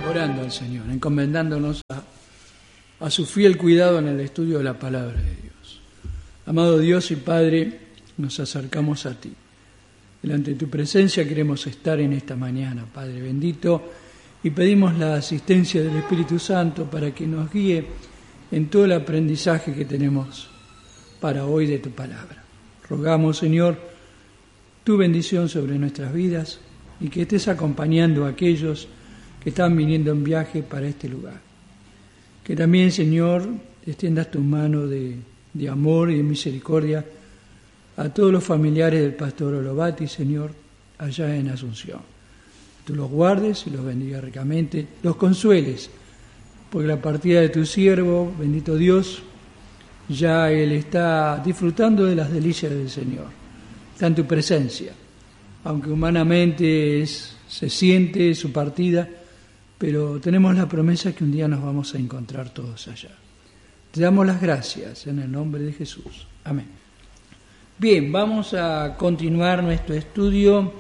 orando al Señor, encomendándonos a su fiel cuidado en el estudio de la palabra de Dios. Amado Dios y Padre, nos acercamos a ti. Delante de tu presencia queremos estar en esta mañana, Padre bendito, y pedimos la asistencia del Espíritu Santo para que nos guíe en todo el aprendizaje que tenemos para hoy de tu palabra. Rogamos, Señor, tu bendición sobre nuestras vidas y que estés acompañando a aquellos que están viniendo en viaje para este lugar. Que también, Señor, extiendas tu mano de amor y de misericordia a todos los familiares del pastor Olovati, Señor, allá en Asunción. Tú los guardes y los bendigas ricamente, los consueles, porque la partida de tu siervo, bendito Dios, ya él está disfrutando de las delicias del Señor, está en tu presencia, aunque humanamente se siente su partida, pero tenemos la promesa que un día nos vamos a encontrar todos allá. Te damos las gracias en el nombre de Jesús. Amén. Bien, vamos a continuar nuestro estudio.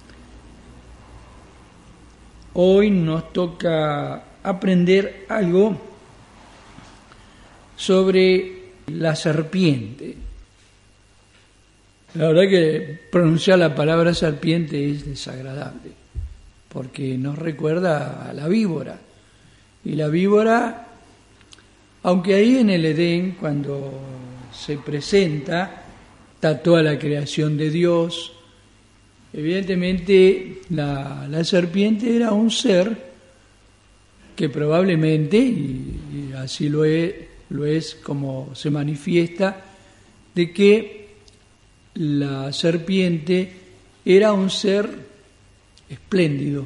Hoy nos toca aprender algo sobre la serpiente. La verdad que pronunciar la palabra serpiente es desagradable, porque nos recuerda a la víbora. Y la víbora, aunque ahí en el Edén, cuando se presenta, está toda la creación de Dios, evidentemente la serpiente era un ser que probablemente, y así lo es como se manifiesta, de que la serpiente era un ser espléndido,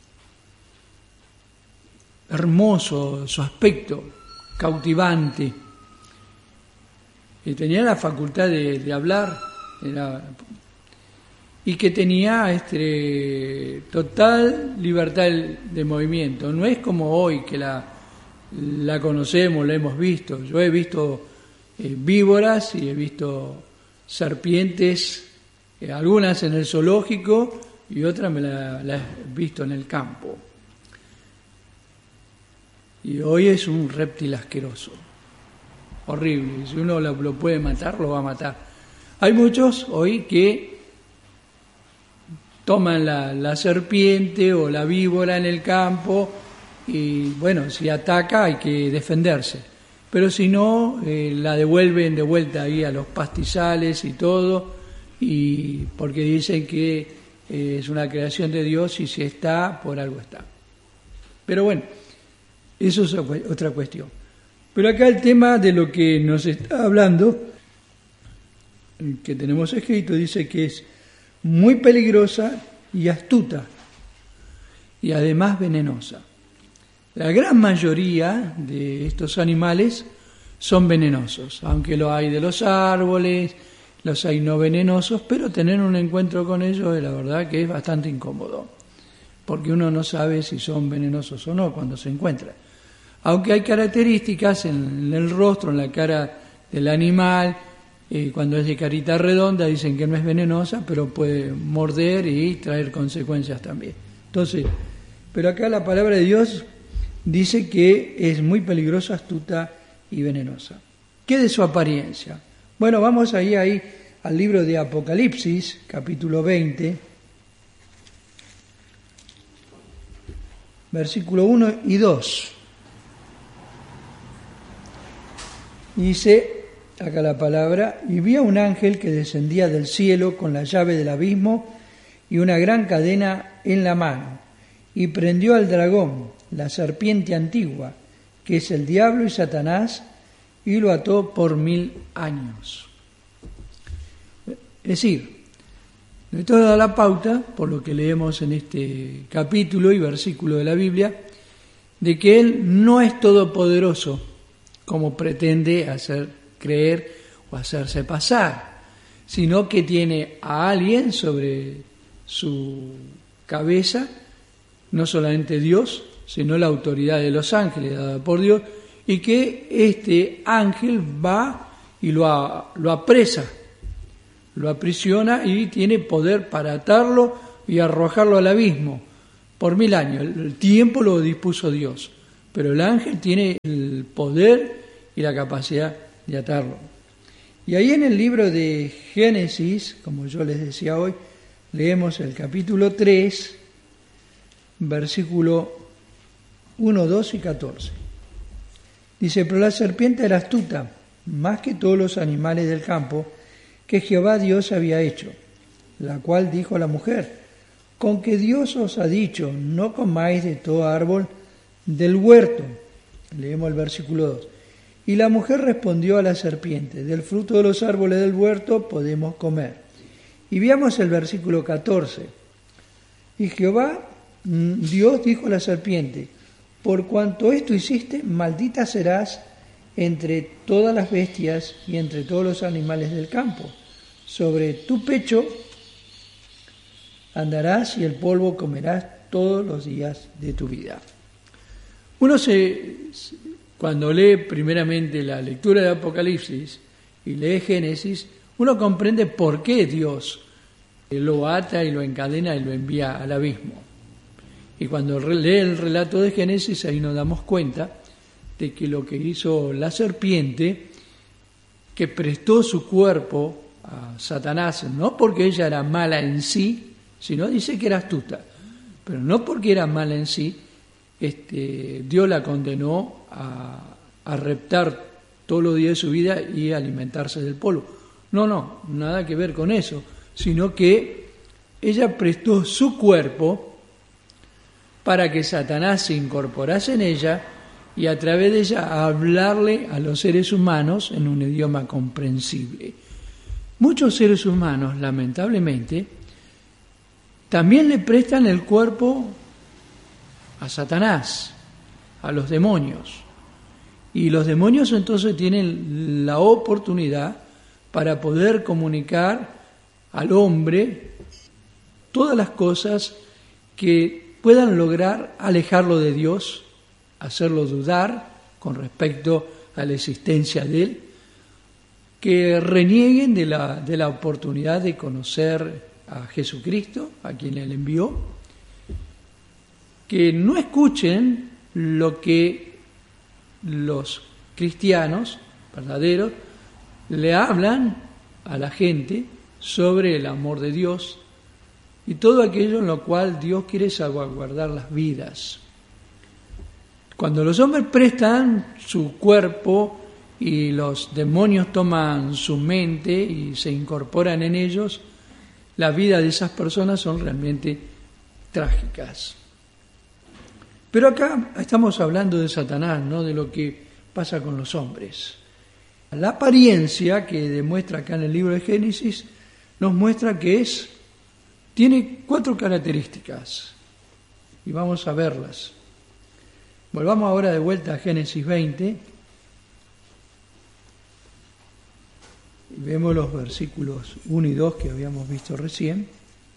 hermoso, su aspecto cautivante, y tenía la facultad de hablar, y que tenía total libertad de movimiento. No es como hoy que la conocemos, la hemos visto. Yo he visto víboras y he visto serpientes, algunas en el zoológico y otras me las he visto en el campo. Y hoy es un reptil asqueroso, horrible. Si uno lo puede matar, lo va a matar. Hay muchos hoy que toman la serpiente o la víbora en el campo y, bueno, si ataca hay que defenderse. Pero si no, la devuelven de vuelta ahí a los pastizales y todo, y porque dicen que es una creación de Dios y si está, por algo está. Pero bueno, eso es otra cuestión. Pero acá el tema de lo que nos está hablando, que tenemos escrito, dice que es muy peligrosa y astuta, y además venenosa. La gran mayoría de estos animales son venenosos, aunque lo hay de los árboles, los hay no venenosos, pero tener un encuentro con ellos, la verdad que es bastante incómodo, porque uno no sabe si son venenosos o no cuando se encuentran. Aunque hay características en el rostro, en la cara del animal, cuando es de carita redonda dicen que no es venenosa, pero puede morder y traer consecuencias también. Entonces, pero acá la palabra de Dios dice que es muy peligrosa, astuta y venenosa. ¿Qué de su apariencia? Bueno, vamos ahí al libro de Apocalipsis, capítulo 20, versículo 1 y 2. Dice acá la palabra: y vi a un ángel que descendía del cielo con la llave del abismo y una gran cadena en la mano, y prendió al dragón, la serpiente antigua, que es el diablo y Satanás, y lo ató por 1000 años. Es decir, esto da la pauta, por lo que leemos en este capítulo y versículo de la Biblia, de que Él no es todopoderoso, como pretende hacer creer o hacerse pasar, sino que tiene a alguien sobre su cabeza, no solamente Dios, sino la autoridad de los ángeles dada por Dios, y que este ángel va y lo apresa, lo aprisiona y tiene poder para atarlo y arrojarlo al abismo, por 1000 años. El tiempo lo dispuso Dios, pero el ángel tiene el poder y la capacidad de atarlo. Y ahí en el libro de Génesis, como yo les decía hoy, leemos el capítulo 3, versículo 1, 2 y 14. Dice: pero la serpiente era astuta, más que todos los animales del campo que Jehová Dios había hecho, la cual dijo a la mujer: con que Dios os ha dicho, no comáis de todo árbol del huerto. Leemos el versículo 2. Y la mujer respondió a la serpiente: del fruto de los árboles del huerto podemos comer. Y veamos el versículo 14. Y Jehová Dios dijo a la serpiente: por cuanto esto hiciste, maldita serás entre todas las bestias y entre todos los animales del campo. Sobre tu pecho andarás y el polvo comerás todos los días de tu vida. Cuando lee primeramente la lectura de Apocalipsis y lee Génesis, uno comprende por qué Dios lo ata y lo encadena y lo envía al abismo. Y cuando lee el relato de Génesis, ahí nos damos cuenta de que lo que hizo la serpiente, que prestó su cuerpo a Satanás, no porque ella era mala en sí, sino dice que era astuta, pero no porque era mala en sí, Dios la condenó a reptar todos los días de su vida y alimentarse del polvo. No, nada que ver con eso, sino que ella prestó su cuerpo para que Satanás se incorporase en ella y a través de ella hablarle a los seres humanos en un idioma comprensible. Muchos seres humanos, lamentablemente, también le prestan el cuerpo a Satanás, a los demonios. Y los demonios entonces tienen la oportunidad para poder comunicar al hombre todas las cosas que puedan lograr alejarlo de Dios, hacerlo dudar con respecto a la existencia de Él, que renieguen de la oportunidad de conocer a Jesucristo, a quien Él envió, que no escuchen lo que los cristianos verdaderos le hablan a la gente sobre el amor de Dios y todo aquello en lo cual Dios quiere salvaguardar las vidas. Cuando los hombres prestan su cuerpo y los demonios toman su mente y se incorporan en ellos, la vida de esas personas son realmente trágicas. Pero acá estamos hablando de Satanás, no de lo que pasa con los hombres. La apariencia que demuestra acá en el libro de Génesis nos muestra que tiene 4 características y vamos a verlas. Volvamos ahora de vuelta a Génesis 20 y vemos los versículos 1 y 2 que habíamos visto recién.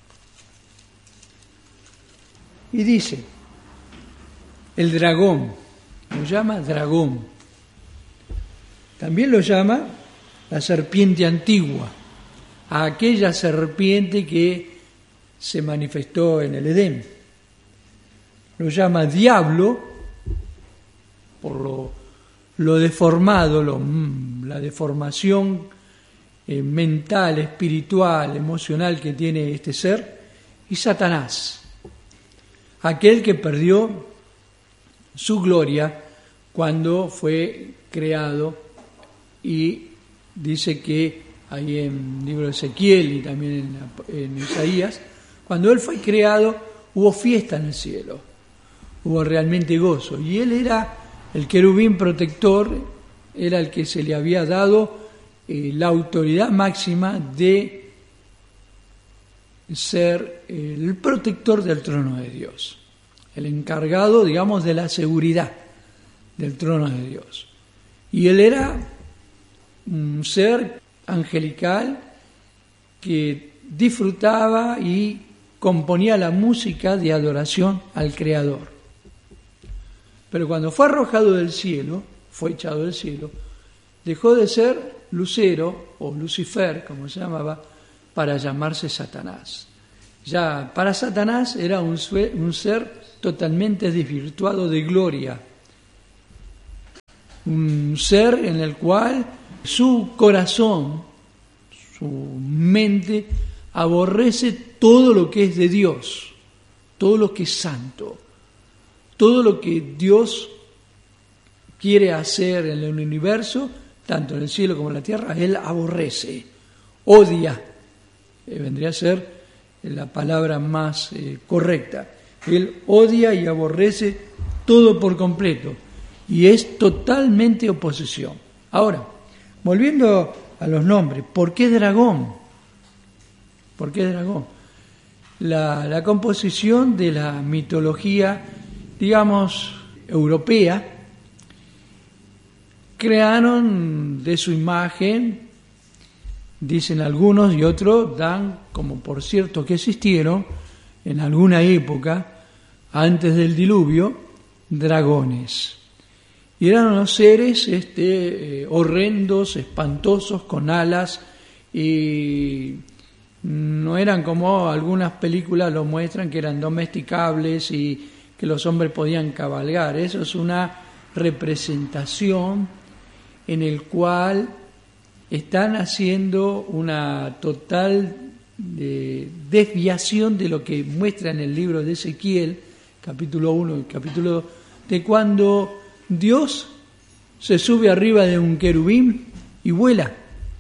Y dice: el dragón, lo llama dragón, también lo llama la serpiente antigua, a aquella serpiente que se manifestó en el Edén. Lo llama diablo por lo deformado, la deformación mental, espiritual, emocional que tiene este ser, y Satanás, aquel que perdió su gloria cuando fue creado, y dice que ahí en el libro de Ezequiel y también en Isaías, cuando él fue creado hubo fiesta en el cielo, hubo realmente gozo, y él era el querubín protector, era el que se le había dado la autoridad máxima de ser el protector del trono de Dios, el encargado, digamos, de la seguridad del trono de Dios. Y él era un ser angelical que disfrutaba y componía la música de adoración al Creador. Pero cuando fue arrojado del cielo, fue echado del cielo, dejó de ser Lucero o Lucifer, como se llamaba, para llamarse Satanás. Ya para Satanás era un ser totalmente desvirtuado de gloria, un ser en el cual su corazón, su mente, aborrece todo lo que es de Dios, todo lo que es santo, todo lo que Dios quiere hacer en el universo, tanto en el cielo como en la tierra, él aborrece, odia, vendría a ser la palabra más correcta. Él odia y aborrece todo por completo y es totalmente oposición. Ahora, volviendo a los nombres, ¿por qué dragón? ¿Por qué dragón? La composición de la mitología, digamos, europea, crearon de su imagen, dicen algunos y otros dan como por cierto que existieron en alguna época, antes del diluvio, dragones. Y eran unos seres horrendos, espantosos, con alas, y no eran como algunas películas lo muestran, que eran domesticables y que los hombres podían cabalgar. Eso es una representación en el cual están haciendo una total desviación de lo que muestra en el libro de Ezequiel, capítulo 1 y capítulo 2, de cuando Dios se sube arriba de un querubín y vuela.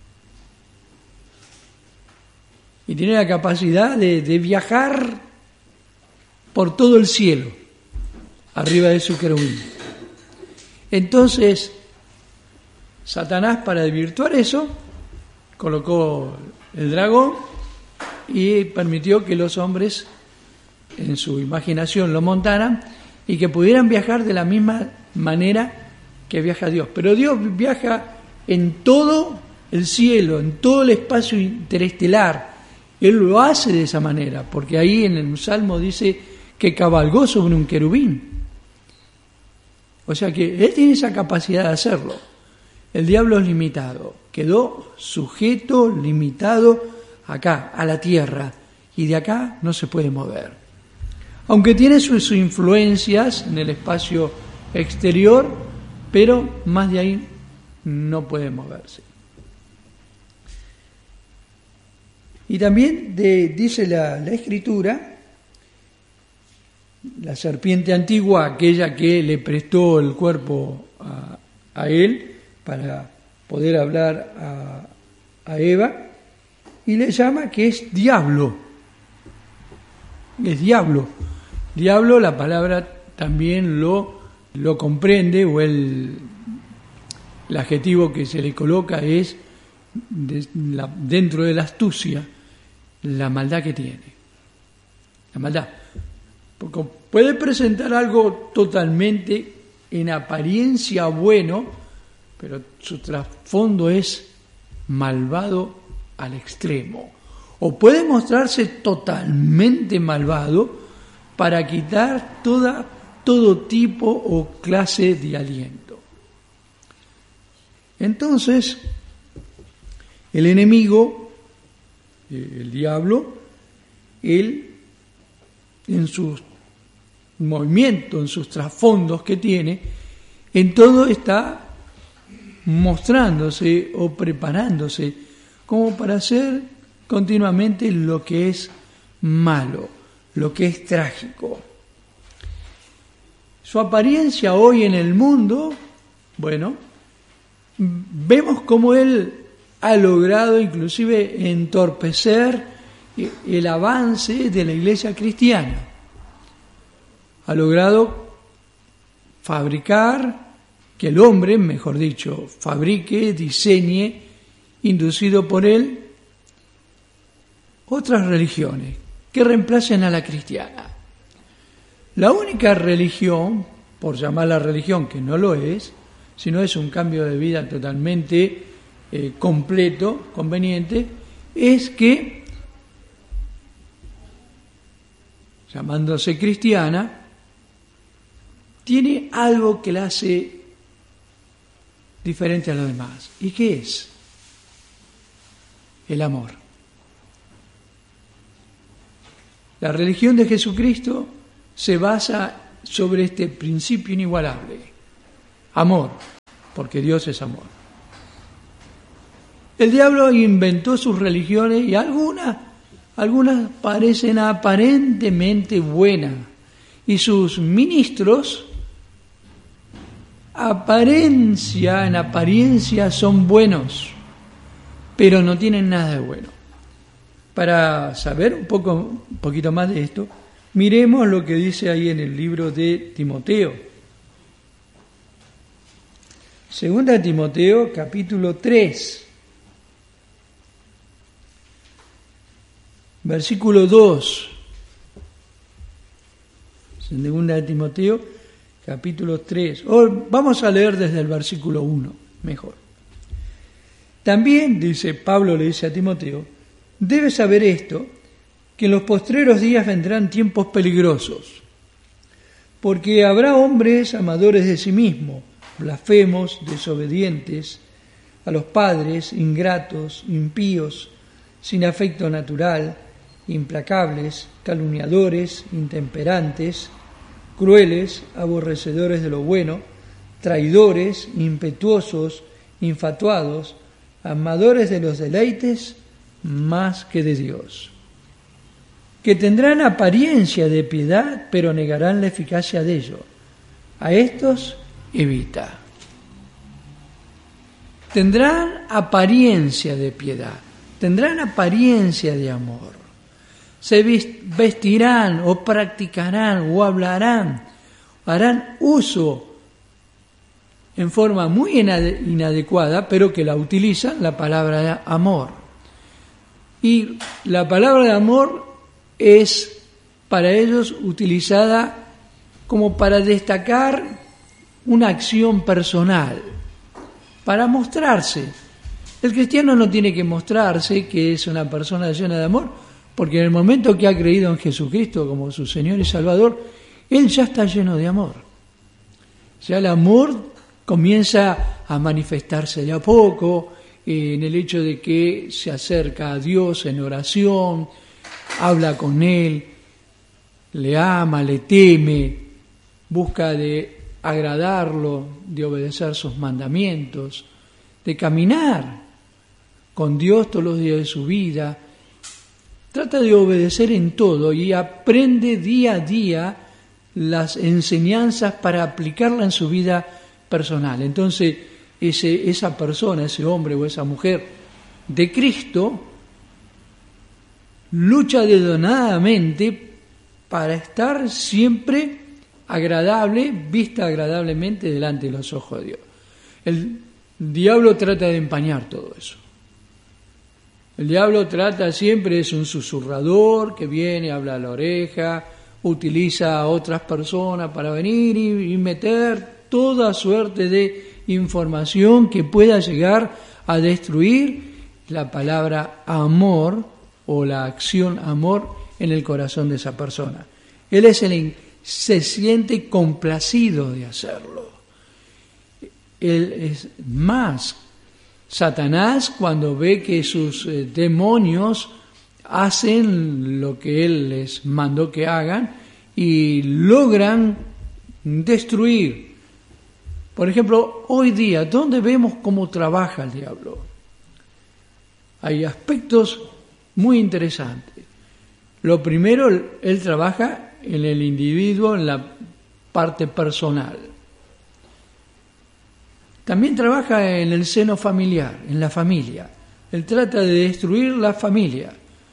Y tiene la capacidad de viajar por todo el cielo, arriba de su querubín. Entonces, Satanás, para desvirtuar eso, colocó el dragón y permitió que los hombres, en su imaginación, lo montaran y que pudieran viajar de la misma manera que viaja Dios. Pero Dios viaja en todo el cielo, en todo el espacio interestelar. Él lo hace de esa manera, porque ahí en el Salmo dice que cabalgó sobre un querubín. O sea que Él tiene esa capacidad de hacerlo. El diablo es limitado, quedó sujeto, limitado acá, a la tierra, y de acá no se puede mover. Aunque tiene sus influencias en el espacio exterior, pero más de ahí no puede moverse. Y también dice la Escritura, la serpiente antigua, aquella que le prestó el cuerpo a él para poder hablar a Eva, y le llama que es diablo. Es diablo. Diablo, la palabra también lo comprende, o el adjetivo que se le coloca es dentro de la astucia, la maldad que tiene. La maldad. Porque puede presentar algo totalmente en apariencia bueno, pero su trasfondo es malvado al extremo. O puede mostrarse totalmente malvado para quitar todo tipo o clase de aliento. Entonces, el enemigo, el diablo, él en sus movimientos, en sus trasfondos que tiene, en todo está mostrándose o preparándose como para hacer continuamente lo que es malo, lo que es trágico. Su apariencia hoy en el mundo, bueno, vemos cómo él ha logrado inclusive entorpecer el avance de la iglesia cristiana. Ha logrado fabricar, que el hombre, mejor dicho, fabrique, diseñe, inducido por él, otras religiones que reemplacen a la cristiana. La única religión, por llamarla religión, que no lo es, sino es un cambio de vida totalmente completo, conveniente, es que, llamándose cristiana, tiene algo que la hace diferente a los demás. ¿Y qué es? El amor. La religión de Jesucristo se basa sobre este principio inigualable: amor, porque Dios es amor. El diablo inventó sus religiones y algunas parecen aparentemente buenas, y sus ministros en apariencia son buenos, pero no tienen nada de bueno. Para saber un poquito más de esto, miremos lo que dice ahí en el libro de Timoteo. Segunda de Timoteo, capítulo 3, versículo 2. Segunda de Timoteo, capítulo 3. Vamos a leer desde el versículo 1, mejor. También, dice Pablo, le dice a Timoteo, debes saber esto, que en los postreros días vendrán tiempos peligrosos, porque habrá hombres amadores de sí mismos, blasfemos, desobedientes a los padres, ingratos, impíos, sin afecto natural, implacables, calumniadores, intemperantes, crueles, aborrecedores de lo bueno, traidores, impetuosos, infatuados, amadores de los deleites más que de Dios, que tendrán apariencia de piedad, pero negarán la eficacia de ello. A estos evita. Tendrán apariencia de piedad, tendrán apariencia de amor, se vestirán o practicarán o hablarán, harán uso en forma muy inadecuada, pero que la utilizan, la palabra de amor. Y la palabra de amor es para ellos utilizada como para destacar una acción personal, para mostrarse. El cristiano no tiene que mostrarse que es una persona llena de amor, porque en el momento que ha creído en Jesucristo como su Señor y Salvador, él ya está lleno de amor. Ya el amor comienza a manifestarse de a poco, en el hecho de que se acerca a Dios en oración, habla con Él, le ama, le teme, busca de agradarlo, de obedecer sus mandamientos, de caminar con Dios todos los días de su vida. Trata de obedecer en todo y aprende día a día las enseñanzas para aplicarla en su vida personal. Entonces, esa persona, ese hombre o esa mujer de Cristo, lucha denodadamente para estar siempre agradable, vista agradablemente delante de los ojos de Dios. El diablo trata de empañar todo eso. El diablo trata siempre, es un susurrador que viene, habla a la oreja, utiliza a otras personas para venir y meter toda suerte de información que pueda llegar a destruir la palabra amor o la acción amor en el corazón de esa persona. Él se siente complacido de hacerlo. Él es más, Satanás, cuando ve que sus demonios hacen lo que él les mandó que hagan y logran destruir. Por ejemplo, hoy día, ¿dónde vemos cómo trabaja el diablo? Hay aspectos muy interesantes. Lo primero, él trabaja en el individuo, en la parte personal. También trabaja en el seno familiar, en la familia. Él trata de destruir la familia,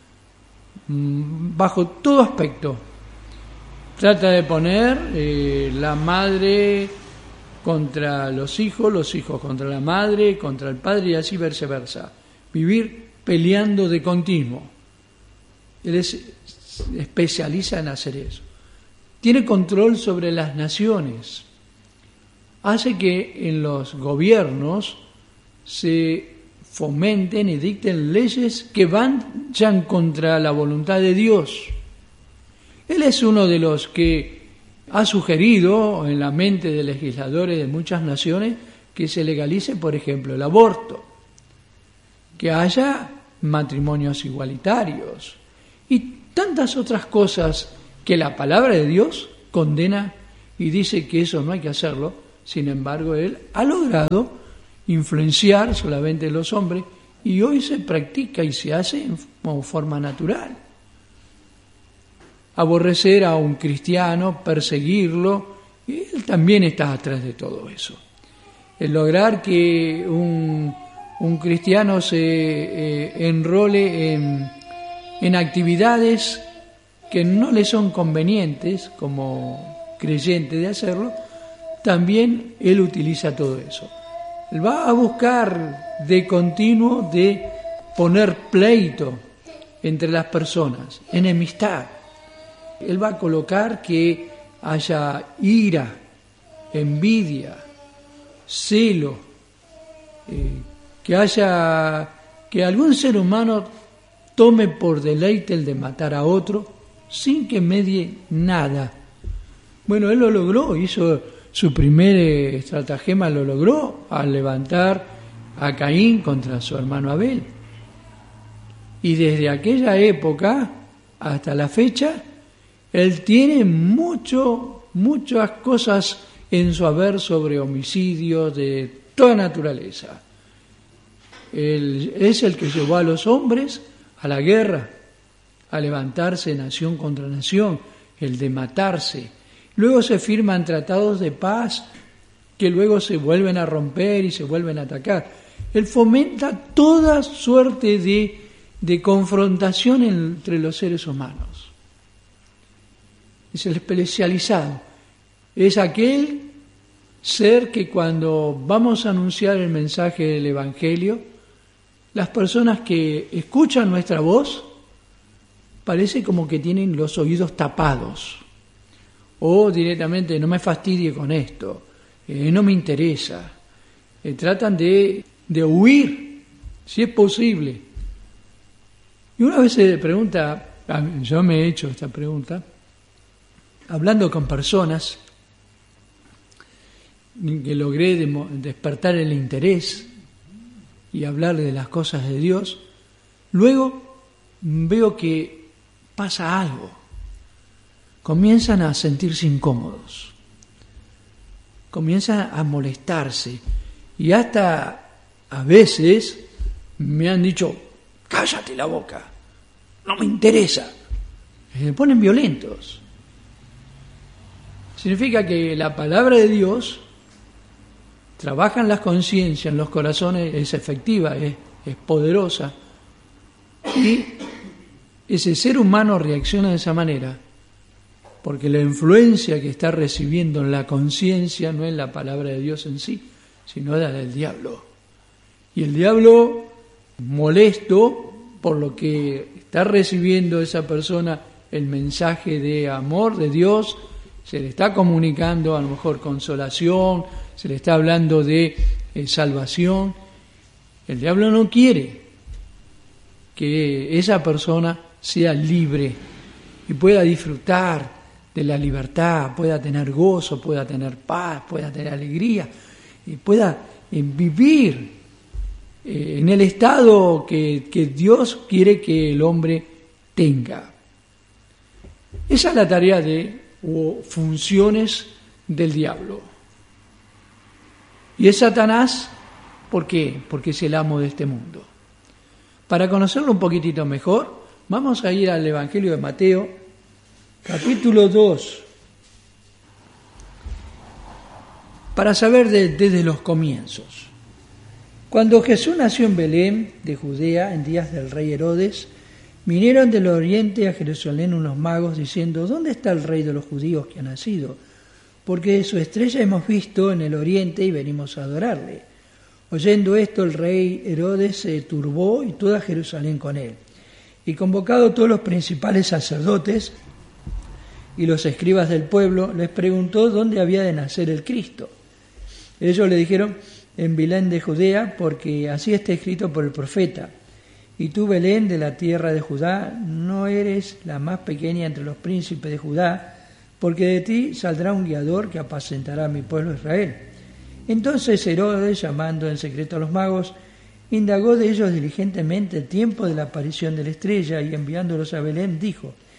bajo todo aspecto. Trata de poner la madre contra los hijos contra la madre, contra el padre y así viceversa. Vivir peleando de continuo. Él se especializa en hacer eso. Tiene control sobre las naciones. Hace que en los gobiernos se fomenten y dicten leyes que vayan contra la voluntad de Dios. Él es uno de los que ha sugerido en la mente de legisladores de muchas naciones que se legalice, por ejemplo, el aborto, que haya matrimonios igualitarios. Y tantas otras cosas que la palabra de Dios condena y dice que eso no hay que hacerlo. Sin embargo, él ha logrado influenciar solamente a los hombres y hoy se practica y se hace como forma natural. Aborrecer a un cristiano, perseguirlo, y él también está atrás de todo eso. El lograr que un cristiano se enrole en actividades que no le son convenientes como creyente de hacerlo, también él utiliza todo eso. Él va a buscar de continuo de poner pleito entre las personas, enemistad. Él va a colocar que haya ira, envidia, celo, que algún ser humano tome por deleite el de matar a otro sin que medie nada. Bueno, él lo logró, hizo su primer estratagema, lo logró al levantar a Caín contra su hermano Abel. Y desde aquella época hasta la fecha, él tiene muchas cosas en su haber sobre homicidios de toda naturaleza. Él es el que llevó a los hombres a la guerra, a levantarse nación contra nación, el de matarse. Luego se firman tratados de paz que luego se vuelven a romper y se vuelven a atacar. Él fomenta toda suerte de confrontación entre los seres humanos. Es el especializado. Es aquel ser que cuando vamos a anunciar el mensaje del Evangelio, las personas que escuchan nuestra voz parece como que tienen los oídos tapados. O directamente, no me fastidie con esto, no me interesa. Tratan de huir, si es posible. Y una vez se pregunta, yo me he hecho esta pregunta, hablando con personas que logré despertar el interés y hablarle de las cosas de Dios, luego veo que pasa algo. Comienzan a sentirse incómodos, comienzan a molestarse y hasta a veces me han dicho, cállate la boca, no me interesa. Se ponen violentos. Significa que la palabra de Dios trabaja en las conciencias, en los corazones, es efectiva, es poderosa. Y ese ser humano reacciona de esa manera porque la influencia que está recibiendo en la conciencia no es la palabra de Dios en sí, sino la del diablo. Y el diablo, molesto por lo que está recibiendo esa persona, el mensaje de amor de Dios, se le está comunicando a lo mejor consolación, se le está hablando de salvación. El diablo no quiere que esa persona sea libre y pueda disfrutar de la libertad, pueda tener gozo, pueda tener paz, pueda tener alegría y pueda vivir en el estado que Dios quiere que el hombre tenga. Esa es la tarea o funciones del diablo. Y es Satanás, ¿por qué? Porque es el amo de este mundo. Para conocerlo un poquitito mejor, vamos a ir al Evangelio de Mateo, capítulo 2, para saber desde los comienzos. Cuando Jesús nació en Belén de Judea, en días del rey Herodes, vinieron del oriente a Jerusalén unos magos diciendo, ¿dónde está el rey de los judíos que ha nacido? Porque su estrella hemos visto en el oriente y venimos a adorarle. Oyendo esto, el rey Herodes se turbó y toda Jerusalén con él. Y convocado todos los principales sacerdotes y los escribas del pueblo, les preguntó dónde había de nacer el Cristo. Ellos le dijeron, en Belén de Judea, porque así está escrito por el profeta. Y tú, Belén, de la tierra de Judá, no eres la más pequeña entre los príncipes de Judá, porque de ti saldrá un guiador que apacentará a mi pueblo Israel. Entonces Herodes, llamando en secreto a los magos, indagó de ellos diligentemente el tiempo de la aparición de la estrella, y enviándolos a Belén, dijo,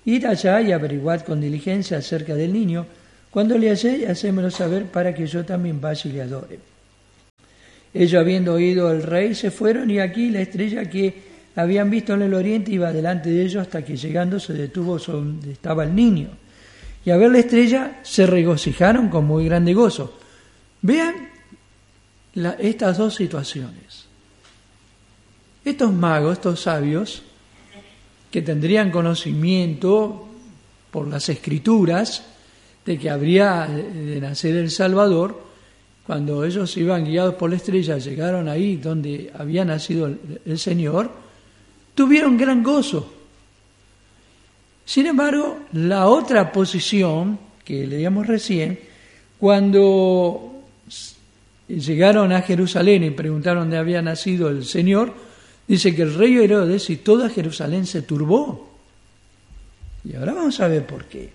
Id allá y averiguad con diligencia acerca del niño. Cuando le halléis, hacémelo saber para que yo también vaya y le adore. Ellos, habiendo oído al rey, se fueron, y aquí la estrella que habían visto en el oriente iba delante de ellos hasta que, llegando, se detuvo donde estaba el niño. Y a ver la estrella se regocijaron con muy grande gozo. Vean estas dos situaciones. Estos magos, estos sabios, que tendrían conocimiento por las Escrituras de que habría de nacer el Salvador, cuando ellos iban guiados por la estrella, llegaron ahí donde había nacido el Señor, tuvieron gran gozo. Sin embargo, la otra posición que leíamos recién, cuando llegaron a Jerusalén y preguntaron dónde había nacido el Señor, dice que el rey Herodes y toda Jerusalén se turbó. Y ahora vamos a ver por qué.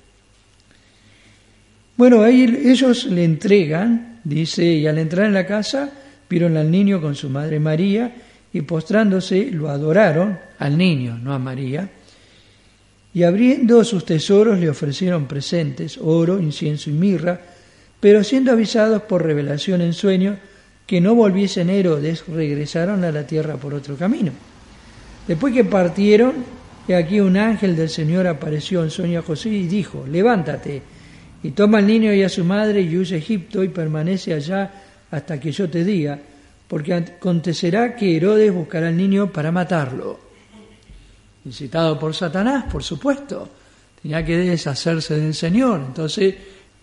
Bueno, ahí ellos le entregan, dice, y al entrar en la casa, vieron al niño con su madre María, y postrándose lo adoraron, al niño, no a María, y abriendo sus tesoros le ofrecieron presentes, oro, incienso y mirra, pero siendo avisados por revelación en sueño que no volviesen Herodes, regresaron a la tierra por otro camino. Después que partieron, he aquí un ángel del Señor apareció en sueño a José y dijo: levántate y toma al niño y a su madre y huye a Egipto y permanece allá hasta que yo te diga, porque acontecerá que Herodes buscará al niño para matarlo. Incitado por Satanás, por supuesto, tenía que deshacerse del Señor. Entonces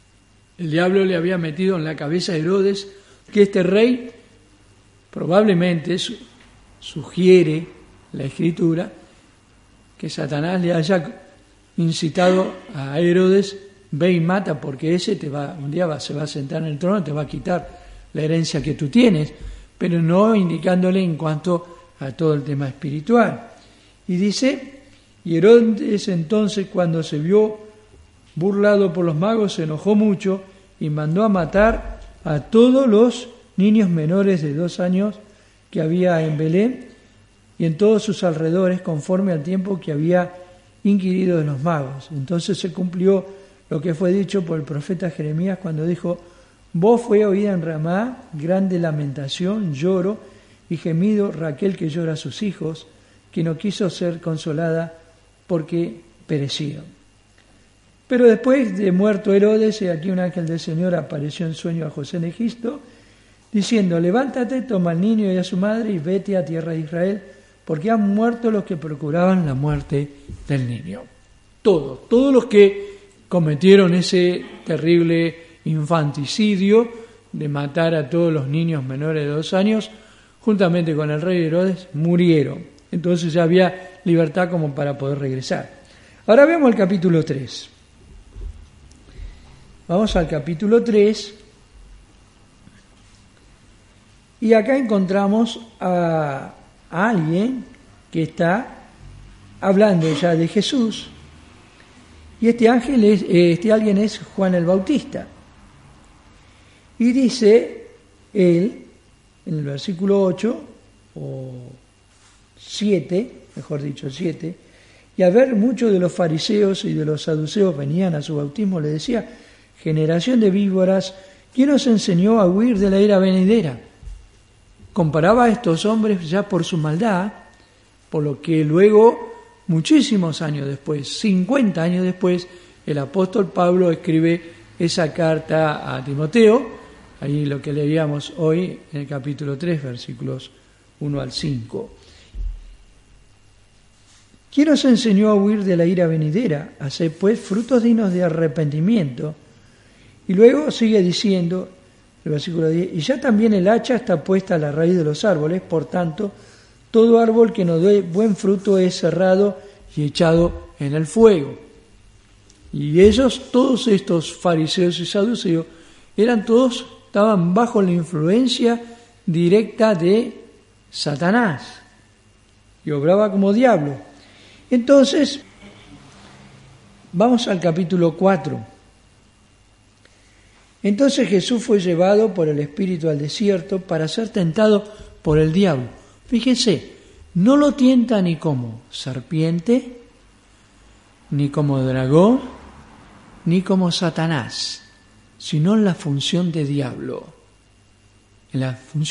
el diablo le había metido en la cabeza a Herodes que este rey, probablemente sugiere la Escritura, que Satanás le haya incitado a Herodes: ve y mata, porque ese un día se va a sentar en el trono, te va a quitar la herencia que tú tienes, pero no indicándole en cuanto a todo el tema espiritual. Y dice, y Herodes entonces, cuando se vio burlado por los magos, se enojó mucho y mandó a matar a todos los niños menores de 2 años que había en Belén y en todos sus alrededores, conforme al tiempo que había inquirido de los magos. Entonces se cumplió lo que fue dicho por el profeta Jeremías cuando dijo: voz fue oída en Ramá, grande lamentación, lloro y gemido, Raquel que llora a sus hijos, que no quiso ser consolada porque perecieron. Pero después de muerto Herodes, he aquí un ángel del Señor apareció en sueño a José en Egipto, diciendo: levántate, toma al niño y a su madre y vete a tierra de Israel, porque han muerto los que procuraban la muerte del niño. Todos los que cometieron ese terrible infanticidio de matar a todos los niños menores de 2 años, juntamente con el rey Herodes, murieron. Entonces ya había libertad como para poder regresar. Ahora vemos el capítulo 3. Vamos al capítulo 3. Y acá encontramos a alguien que está hablando ya de Jesús. Y este alguien es Juan el Bautista. Y dice él, en el versículo 8, o 7, mejor dicho 7, y a ver muchos de los fariseos y de los saduceos venían a su bautismo, le decía: generación de víboras, ¿quién os enseñó a huir de la ira venidera? Comparaba a estos hombres ya por su maldad, por lo que luego, muchísimos años después, 50 años después, el apóstol Pablo escribe esa carta a Timoteo, ahí lo que leíamos hoy en el capítulo 3, versículos 1 al 5. ¿Quién os enseñó a huir de la ira venidera? Haced pues frutos dignos de arrepentimiento. Y luego sigue diciendo, el versículo 10, y ya también el hacha está puesta a la raíz de los árboles, por tanto, todo árbol que no dé buen fruto es cerrado y echado en el fuego. Y ellos, todos estos fariseos y saduceos, estaban bajo la influencia directa de Satanás y obraba como diablo. Entonces, vamos al capítulo 4. Entonces Jesús fue llevado por el Espíritu al desierto para ser tentado por el diablo. Fíjense, no lo tienta ni como serpiente, ni como dragón, ni como Satanás, sino en la función de diablo. En la función